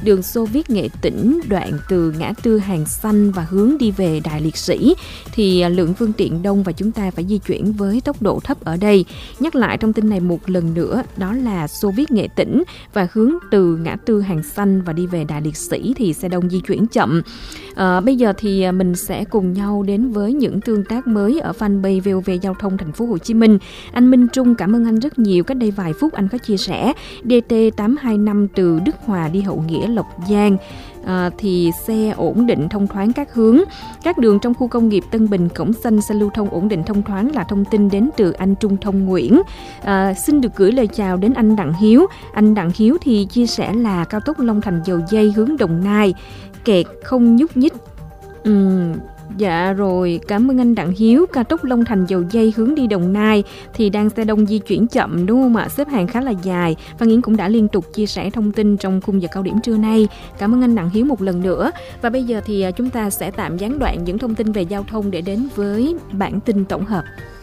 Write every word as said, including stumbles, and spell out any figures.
đường Xô Viết Nghệ Tĩnh đoạn từ ngã tư Hàng Xanh và hướng đi về Đài Liệt Sĩ thì lượng phương tiện đông và chúng ta phải di chuyển với tốc độ thấp ở đây. Nhắc lại thông tin này một lần nữa, đó là Xô Viết Nghệ Tĩnh và hướng từ ngã tư Hàng Xanh và đi về Đài Liệt Sĩ thì xe đông di chuyển chậm. À, bây giờ thì mình sẽ cùng nhau đến với những tương tác mới ở fanpage vê o vê Giao thông Thành phố Hồ Chí Minh. Anh Minh Trung, cảm ơn anh rất nhiều. Cách đây vài phút anh có chia sẻ đê tê tám hai năm từ Đức Hòa đi Hậu Nghĩa Lộc Giang à, thì xe ổn định thông thoáng các hướng. Các đường trong khu công nghiệp Tân Bình, Cổng Xanh xe lưu thông ổn định thông thoáng là thông tin đến từ anh Trung Thông Nguyễn. À, xin được gửi lời chào đến anh Đặng Hiếu. Anh Đặng Hiếu thì chia sẻ là cao tốc Long Thành Dầu Giây hướng Đồng Nai kẹt không nhúc nhích. Uhm, Dạ rồi, cảm ơn anh Đặng Hiếu. Cao tốc Long Thành Dầu Giây hướng đi Đồng Nai thì đang xe đông di chuyển chậm đúng không ạ? Xếp hàng khá là dài. Phan Yến cũng đã liên tục chia sẻ thông tin trong khung giờ cao điểm trưa nay. Cảm ơn anh Đặng Hiếu một lần nữa. Và bây giờ thì chúng ta sẽ tạm gián đoạn những thông tin về giao thông để đến với bản tin tổng hợp.